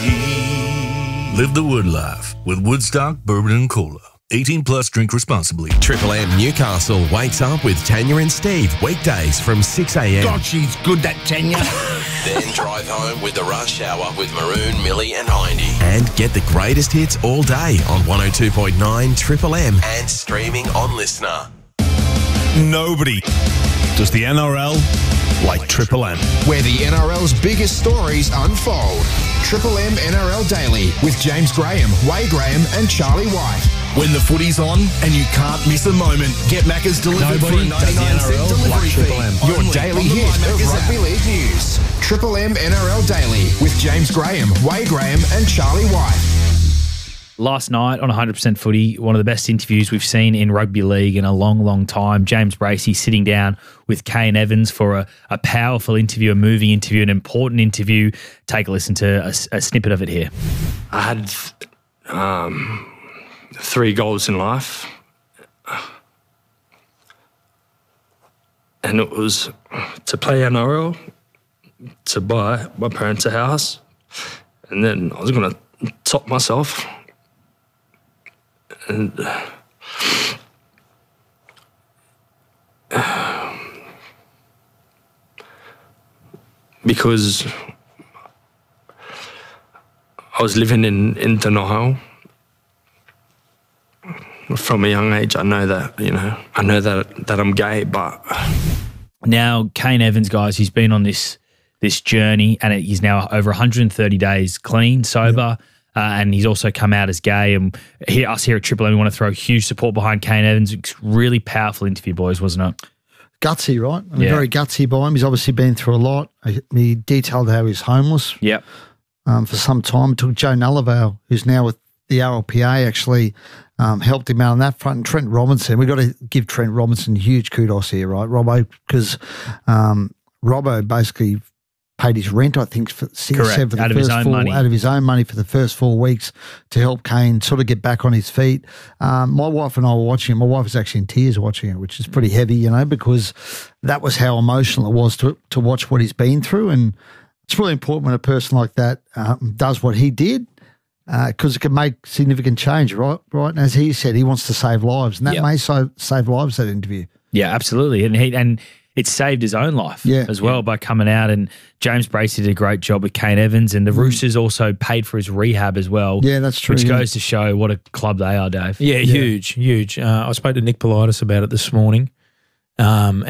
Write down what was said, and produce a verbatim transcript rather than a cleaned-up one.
Live the Wood life with Woodstock Bourbon and Cola. eighteen plus, drink responsibly. Triple M Newcastle wakes up with Tanya and Steve weekdays from six a m. God, she's good, that Tanya. Then drive home with the Rush Hour with Maroon, Millie and Hindy. And get the greatest hits all day on one oh two point nine Triple M and streaming on Listener. Nobody does the N R L like Triple M. Where the N R L's biggest stories unfold. Triple M N R L Daily with James Graham, Way Graham and Charlie White. When the footy's on and you can't miss a moment, get Macca's delivered for a ninety-nine cent delivery fee. Your daily hit of rugby league news. Triple M N R L Daily with James Graham, Way Graham and Charlie White. Last night on one hundred percent Footy, one of the best interviews we've seen in rugby league in a long, long time. James Bracey sitting down with Kane Evans for a, a powerful interview, a moving interview, an important interview. Take a listen to a, a snippet of it here. I had um, three goals in life. And it was to play N R L, to buy my parents a house, and then I was going to top myself. And uh, because I was living in, in denial from a young age, I know that, you know, I know that that I'm gay, but... Now, Kane Evans, guys, he's been on this this journey and he's now over one hundred thirty days clean, sober, yep. Uh, and he's also come out as gay. And here, us here at Triple M, we want to throw huge support behind Kane Evans. Really powerful interview, boys, wasn't it? Gutsy, right? I mean, yeah. Very gutsy by him. He's obviously been through a lot. He detailed how he's homeless yep. um, for some time. It took Joe Nullivale, who's now with the R L P A, actually um, helped him out on that front. And Trent Robinson, we've got to give Trent Robinson huge kudos here, right, Robbo? Because um, Robbo basically paid his rent, I think, for six, Correct. seven for the out first of his own four, money. out of his own money for the first four weeks to help Kane sort of get back on his feet. Um, my wife and I were watching it. My wife was actually in tears watching it, which is pretty heavy, you know, because that was how emotional it was to to watch what he's been through. And it's really important when a person like that um, does what he did, because uh, it can make significant change, right? Right. And as he said, he wants to save lives, and that yep. may so, save lives. That interview. Yeah, absolutely, and he and. It saved his own life yeah, as well yeah. by coming out, and James Bracey did a great job with Kane Evans, and the mm. Roosters also paid for his rehab as well. Yeah, that's true. Which yeah. goes to show what a club they are, Dave. Yeah, yeah. huge, huge. Uh, I spoke to Nick Politis about it this morning. Um,